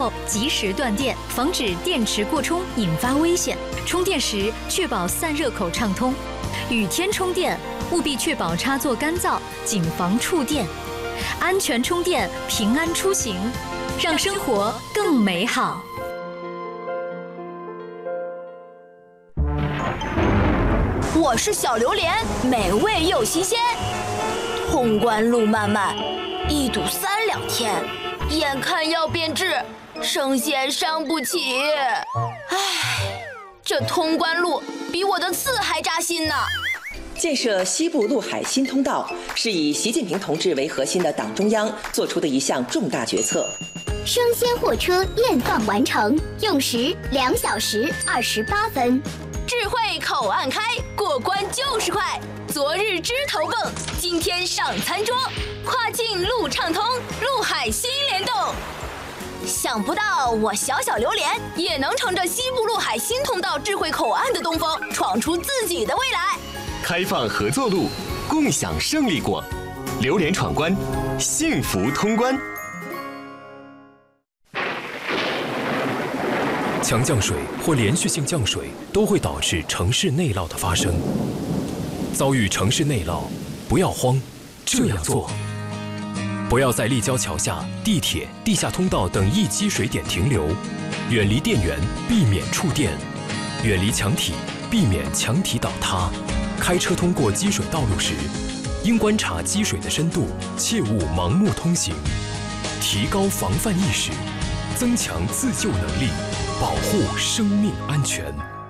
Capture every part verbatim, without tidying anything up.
后及时断电，防止电池过充引发危险。充电时确保散热口畅通。雨天充电务必确保插座干燥，谨防触电。安全充电，平安出行，让生活更美好。 我是小榴莲，美味又新鲜。通关路漫漫，一堵三两天，眼看要变质，生鲜伤不起。唉，这通关路比我的刺还扎心呢。 建设西部陆海新通道是以习近平同志为核心的党中央做出的一项重大决策。 生鲜货车验放完成，用时两小时二十八分。 智慧口岸开，过关就是快。昨日枝头蹦，今天上餐桌。跨境路畅通，陆海新联动。想不到我小小榴莲也能乘着西部陆海新通道智慧口岸的东风，闯出自己的未来。 开放合作路，共享胜利果。榴莲闯关，幸福通关。 强降水或连续性降水都会导致城市内涝的发生。遭遇城市内涝，不要慌，这样做：不要在立交桥下、地铁、地下通道等易积水点停留，远离电源，避免触电；远离墙体，避免墙体倒塌。开车通过积水道路时，应观察积水的深度，切勿盲目通行。提高防范意识，增强自救能力，保护生命安全。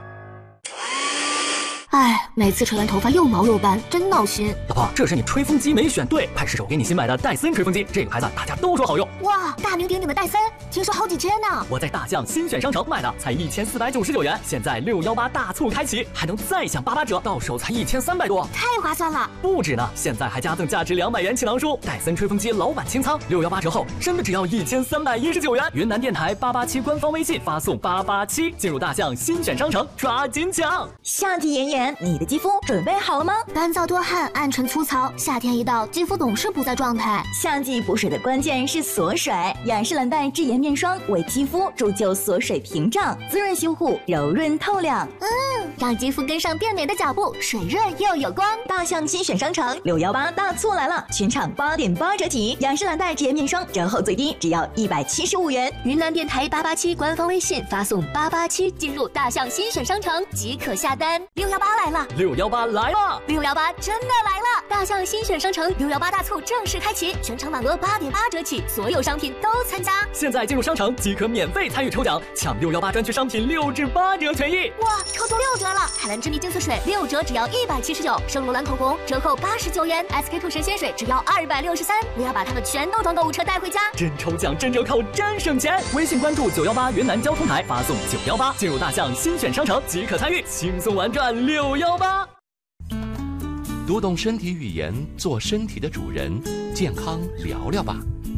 哎，每次吹完头发又毛又斑，真闹心。 老婆，这是你吹风机没选对，快试试我给你新买的戴森吹风机，这个牌子大家都说好用。 哇，大名鼎鼎的戴森，听说好几千呢。 我在大象新选商城买的，才一千四百九十九元，现在六幺八大促开启，还能再享八八折，到手才一千三百多， 太划算了。 不止呢，现在还加赠价值两百元气囊书，戴森吹风机老板清仓，六幺八折后真的只要一千三百一十九元。云南电台八八七官方微信发送八八七，进入大象新选商城，抓紧抢。 夏季炎炎，你的肌肤准备好了吗？ 干燥多汗，暗沉粗糙，夏天一到，肌肤总是不在状态。 夏季补水的关键是锁水，雅诗兰黛智妍面霜为肌肤铸就锁水屏障，滋润修护，柔润透亮。 嗯，让肌肤跟上变美的脚步，水润又有光。 大象新选商城六幺八大促来了，全场八点八折起，雅诗兰黛智妍面霜折后最低只要一百七十五元。 云南电台八八七官方微信发送八八七进入大象新选商城即可下单。六幺八来了。 六幺八来了， 六幺八真的来了！大象新选商城六幺八大促正式开启，全场满额八点八折起，所有商品都参加。 现在进入商城即可免费参与抽奖，抢六幺八专区商品六至八折权益。 哇，抽中六折了！海蓝之谜净色水六折只要一百七十九，圣罗兰口红折扣八十九元 ，S K two 神仙水只要二百六十三。我要把它们全都装购物车带回家。 真抽奖，真折扣，真省钱！微信关注九幺八云南交通台，发送九幺八进入大象新选商城即可参与，轻松玩转六幺八。 读懂身体语言，做身体的主人，健康聊聊吧。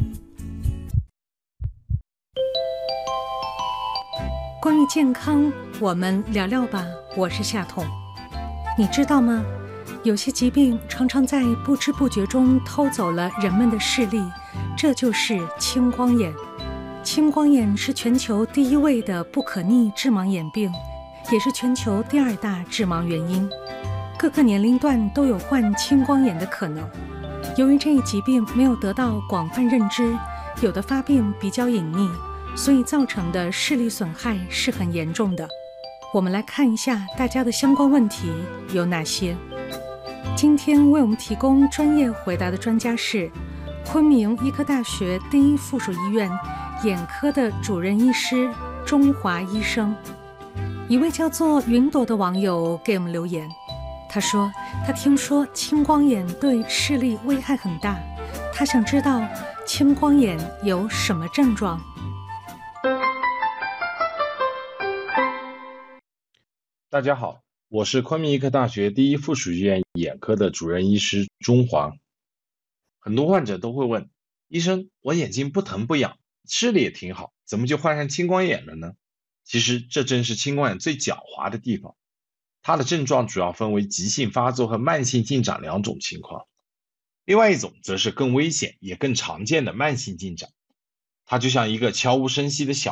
关于健康，我们聊聊吧。我是夏彤。你知道吗？有些疾病常常在不知不觉中偷走了人们的视力，这就是青光眼。青光眼是全球第一位的不可逆致盲眼病，也是全球第二大致盲原因。各个年龄段都有患青光眼的可能。由于这一疾病没有得到广泛认知，有的发病比较隐匿，所以造成的视力损害是很严重的。我们来看一下大家的相关问题有哪些。今天为我们提供专业回答的专家是昆明医科大学第一附属医院眼科的主任医师钟华医生。一位叫做云朵的网友给我们留言，他说他听说青光眼对视力危害很大，他想知道青光眼有什么症状。 大家好，我是昆明医科大学第一附属医院眼科的主任医师钟华。很多患者都会问，医生，我眼睛不疼不痒，视力也挺好，怎么就患上青光眼了呢？其实这正是青光眼最狡猾的地方。它的症状主要分为急性发作和慢性进展两种情况，另外一种则是更危险也更常见的慢性进展。它就像一个悄无声息的小